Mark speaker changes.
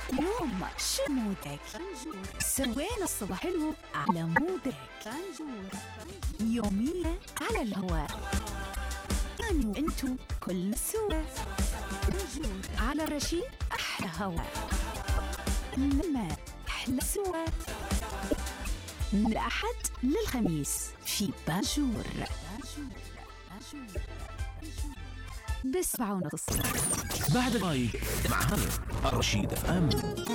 Speaker 1: يوم شو مودك؟ سوينا الصبح حلو على مودك. يوميا على الهواء، أنا وإنتو كلنا سوا على الرشيد. أحلى هوا لما أحلى سوا من الأحد للخميس في بانجور ب7:30
Speaker 2: بعد الرايق مع هاني الرشيد FM.